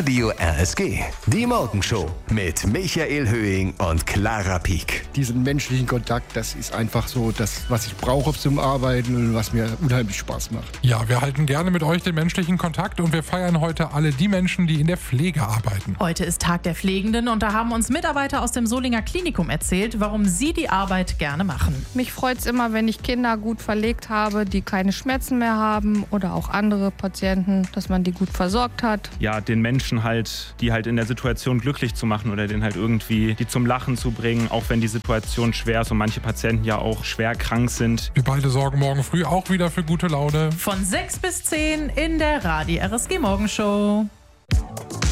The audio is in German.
Radio RSG. Die Morgenshow mit Michael Höhing und Clara Pieck. Diesen menschlichen Kontakt, das ist einfach so das, was ich brauche zum Arbeiten und was mir unheimlich Spaß macht. Ja, wir halten gerne mit euch den menschlichen Kontakt und wir feiern heute alle die Menschen, die in der Pflege arbeiten. Heute ist Tag der Pflegenden und da haben uns Mitarbeiter aus dem Solinger Klinikum erzählt, warum sie die Arbeit gerne machen. Mich freut es immer, wenn ich Kinder gut verlegt habe, die keine Schmerzen mehr haben oder auch andere Patienten, dass man die gut versorgt hat. Ja, den Menschen halt, die halt in der Situation glücklich zu machen oder den halt irgendwie die zum Lachen zu bringen, auch wenn die Situation schwer ist und manche Patienten ja auch schwer krank sind. Wir beide sorgen morgen früh auch wieder für gute Laune. Von 6 bis 10 in der Radio RSG Morgenshow.